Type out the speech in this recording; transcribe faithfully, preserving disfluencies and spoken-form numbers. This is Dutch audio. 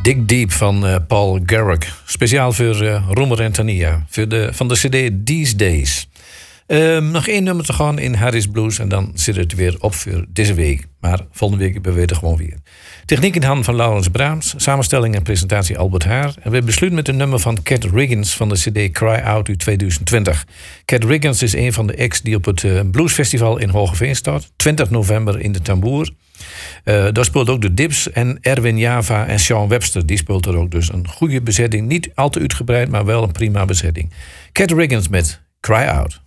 Dig Deep van uh, Paul Garrick. Speciaal voor uh, Roemer en Tania. Voor de, van de cd These Days. Um, nog één nummer te gaan in Harry's Blues. En dan zit het weer op voor deze week. Maar volgende week ben we er gewoon weer. Techniek in handen van Laurens Braams. Samenstelling en presentatie Albert Haar. En we besluiten met een nummer van Cat Riggins van de cd Cry Out uit tweeduizend twintig. Cat Riggins is een van de acts die op het uh, Bluesfestival in Hoogeveen staat. twintig november in de Tamboer. Uh, daar speelt ook de Dips en Erwin Java en Sean Webster. Die speelt er ook. Dus een goede bezetting. Niet al te uitgebreid, maar wel een prima bezetting. Cat Riggins met Cry Out.